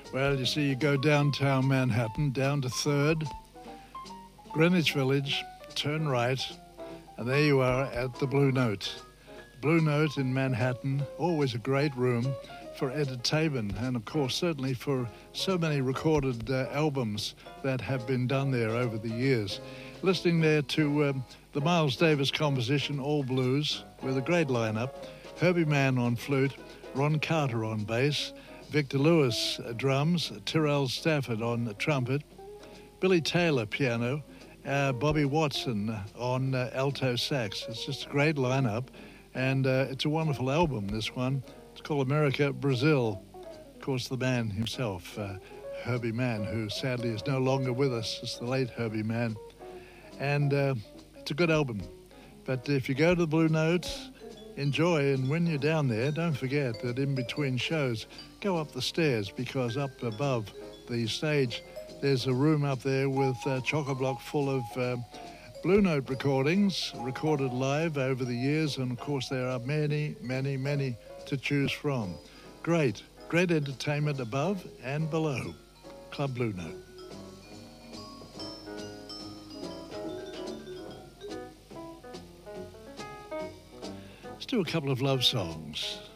Well, you see, you go downtown Manhattan, down to 3rd, Greenwich Village, turn right, and there you are at the Blue Note. Blue Note in Manhattan, always a great room for entertainment, and of course certainly for so many recorded albums that have been done there over the years. Listening there to the Miles Davis composition All Blues with a great lineup: Herbie Mann on flute, Ron Carter on bass, Victor Lewis drums, Tyrell Stafford on trumpet, Billy Taylor piano, Bobby Watson on alto sax. It's just a great lineup, and it's a wonderful album, this one. It's called America, Brazil. Of course, the man himself, Herbie Mann, who sadly is no longer with us. It's the late Herbie Mann. And it's a good album. But if you go to the Blue Note, enjoy, and when you're down there, don't forget that in between shows, go up the stairs, because up above the stage, there's a room up there with a chock-a-block full of Blue Note recordings, recorded live over the years, and of course there are many, many, many to choose from. Great entertainment above and below. Club Blue Note. Let's do a couple of love songs.